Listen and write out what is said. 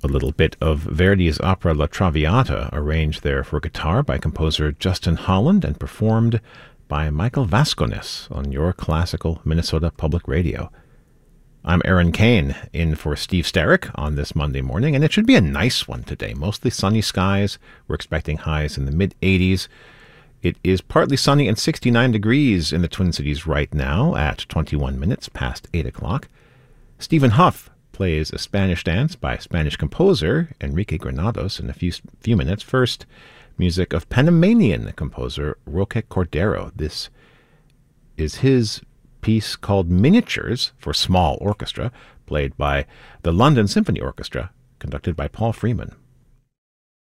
A little bit of Verdi's opera La Traviata, arranged there for guitar by composer Justin Holland and performed by Michael Vasconis on your classical Minnesota Public Radio. I'm Aaron Kane, in for Steve Sterrick on this Monday morning, and it should be a nice one today. Mostly sunny skies. We're expecting highs in the mid-80s. It is partly sunny and 69 degrees in the Twin Cities right now at 21 minutes past 8 o'clock. Stephen Huff plays a Spanish dance by Spanish composer Enrique Granados in a few minutes. First, music of Panamanian composer Roque Cordero. This is his piece called Miniatures for Small Orchestra, played by the London Symphony Orchestra, conducted by Paul Freeman.